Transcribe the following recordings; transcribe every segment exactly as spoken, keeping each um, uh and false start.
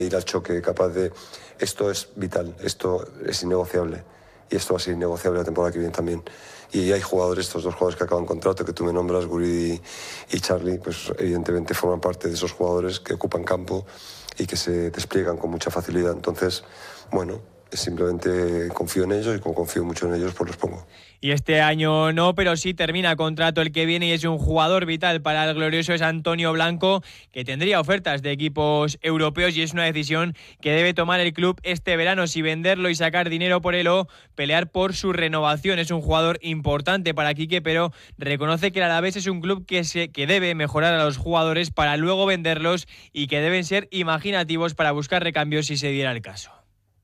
Ir al choque, capaz de... Esto es vital, esto es innegociable. Y esto va a ser innegociable la temporada que viene también. Y hay jugadores, estos dos jugadores que acaban contrato, que tú me nombras, Guridi y Charlie, pues evidentemente forman parte de esos jugadores que ocupan campo y que se despliegan con mucha facilidad. Entonces, bueno, simplemente confío en ellos y como confío mucho en ellos, pues los pongo. Y este año no, pero sí termina contrato el que viene y es un jugador vital para el glorioso, es Antonio Blanco, que tendría ofertas de equipos europeos y es una decisión que debe tomar el club este verano, si venderlo y sacar dinero por él o pelear por su renovación. Es un jugador importante para Quique, pero reconoce que el Alavés es un club que, se, que debe mejorar a los jugadores para luego venderlos y que deben ser imaginativos para buscar recambios si se diera el caso.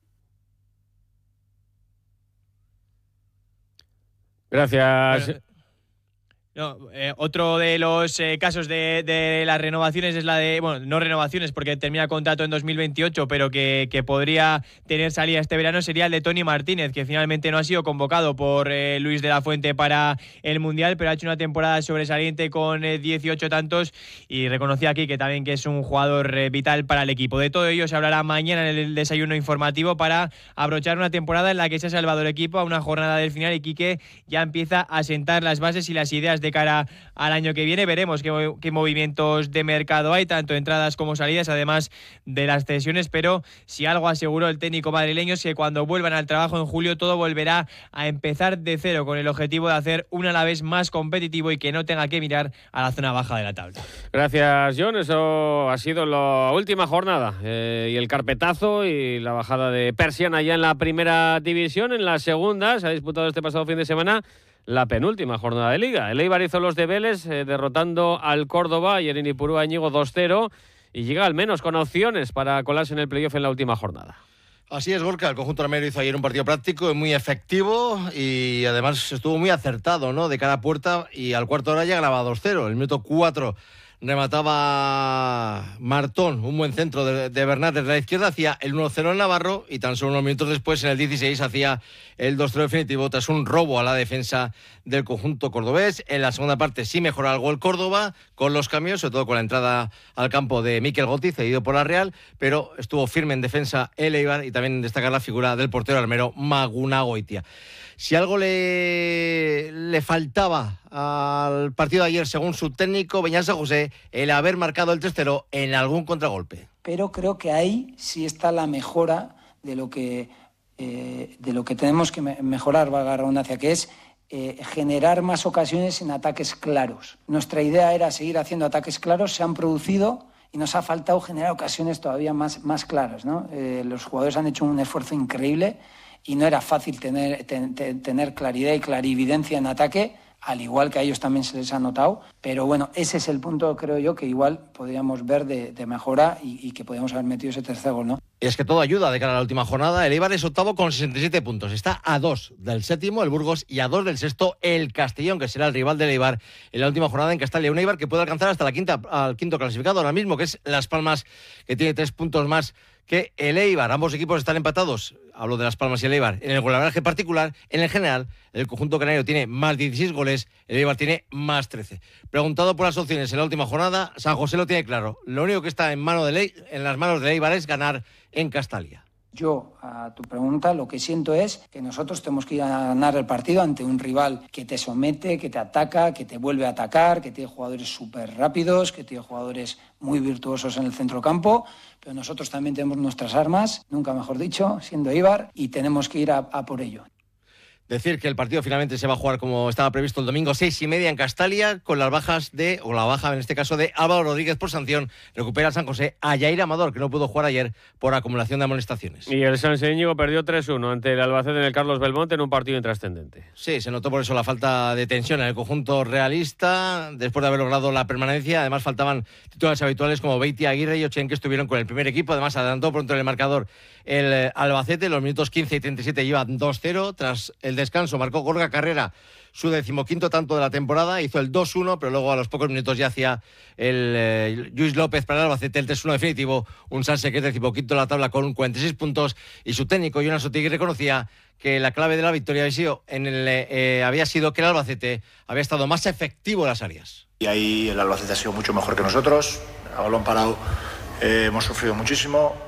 Gracias. Pero, no, eh, otro de los eh, casos de, de las renovaciones es la de, bueno, no renovaciones porque termina contrato en dos mil veintiocho, pero que, que podría tener salida este verano, sería el de Tony Martínez, que finalmente no ha sido convocado por eh, Luis de la Fuente para el Mundial, pero ha hecho una temporada sobresaliente con eh, dieciocho tantos y reconocía aquí que también que es un jugador eh, vital para el equipo. De todo ello se hablará mañana en el desayuno informativo para abrochar una temporada en la que se ha salvado el equipo a una jornada del final y Quique ya empieza a sentar las bases y las ideas de cara al año que viene. Veremos qué, qué movimientos de mercado hay, tanto entradas como salidas, además de las cesiones, pero si algo aseguró el técnico madrileño es que cuando vuelvan al trabajo en julio todo volverá a empezar de cero con el objetivo de hacer un Alavés más competitivo y que no tenga que mirar a la zona baja de la tabla. Gracias, John. Eso ha sido la última jornada eh, y el carpetazo y la bajada de persiana ya en la primera división. En la segunda se ha disputado este pasado fin de semana la penúltima jornada de Liga. El Eibar hizo los deberes eh, derrotando al Córdoba y el Inipurúa Íñigo dos cero y llega al menos con opciones para colarse en el playoff en la última jornada. Así es, Gorka. El conjunto armero hizo ayer un partido práctico y muy efectivo y además estuvo muy acertado, ¿no?, de cara a puerta, y al cuarto hora ya ganaba dos cero. El minuto cuatro remataba Martón, un buen centro de, de Bernat desde la izquierda, hacía el uno cero en Navarro y tan solo unos minutos después, en el dieciséis, hacía el dos cero definitivo tras un robo a la defensa del conjunto cordobés. En la segunda parte sí mejoró algo el Córdoba con los cambios, sobre todo con la entrada al campo de Mikel Gotti, cedido por la Real, pero estuvo firme en defensa el Eibar y también destacar la figura del portero armero Maguna Goitia. Si algo le, le faltaba al partido de ayer, según su técnico Beñat San José, el haber marcado el tres cero en algún contragolpe. Pero creo que ahí sí está la mejora de lo que, eh, de lo que tenemos que mejorar, valga la redundancia, que es eh, generar más ocasiones en ataques claros. Nuestra idea era seguir haciendo ataques claros, se han producido y nos ha faltado generar ocasiones todavía más, más claras, ¿no? Eh, los jugadores han hecho un esfuerzo increíble y no era fácil tener, ten, ten, tener claridad y clarividencia en ataque, al igual que a ellos también se les ha notado, pero bueno, ese es el punto, creo yo, que igual podríamos ver de, de mejora y, y que podríamos haber metido ese tercer gol, ¿no? Y es que todo ayuda de cara a la última jornada. El Eibar es octavo con sesenta y siete puntos, está a dos del séptimo, el Burgos, y a dos del sexto, el Castellón, que será el rival del Eibar en la última jornada en Castalia. Un Eibar que puede alcanzar hasta la quinta, al quinto clasificado ahora mismo, que es Las Palmas, que tiene tres puntos más que el Eibar. Ambos equipos están empatados, hablo de Las Palmas y el Eibar, en el golaveraje particular. En el general, el conjunto canario tiene más dieciséis goles, el Eibar tiene más trece. Preguntado por las opciones en la última jornada, San José lo tiene claro. Lo único que está en, mano de Ley, en las manos del Eibar es ganar en Castalia. Yo, a tu pregunta, lo que siento es que nosotros tenemos que ir a ganar el partido ante un rival que te somete, que te ataca, que te vuelve a atacar, que tiene jugadores súper rápidos, que tiene jugadores muy virtuosos en el centrocampo, pero nosotros también tenemos nuestras armas, nunca mejor dicho, siendo Eibar, y tenemos que ir a, a por ello. Decir que el partido finalmente se va a jugar como estaba previsto el domingo, seis y media en Castalia, con las bajas de, o la baja en este caso de Álvaro Rodríguez por sanción. Recupera el San José a Yair Amador, que no pudo jugar ayer por acumulación de amonestaciones. Y el San Íñigo perdió tres uno ante el Albacete en el Carlos Belmonte en un partido intrascendente. Sí, se notó por eso la falta de tensión en el conjunto realista, después de haber logrado la permanencia. Además faltaban titulares habituales como Beiti, Aguirre y Ochen, que estuvieron con el primer equipo. Además adelantó pronto en el marcador el Albacete. Los minutos quince y treinta y siete llevan dos cero. Tras el descanso marcó Gorka Carrera su decimoquinto tanto de la temporada, hizo el dos uno, pero luego a los pocos minutos ya hacía el eh, Luis López para el Albacete el tres uno definitivo. Un Sanse que es decimoquinto de la tabla con cuarenta y seis puntos, y su técnico Jonas Otigui reconocía que la clave de la victoria había sido, en el, eh, había sido que el Albacete había estado más efectivo en las áreas. Y ahí el Albacete ha sido mucho mejor que nosotros, a balón parado eh, hemos sufrido muchísimo.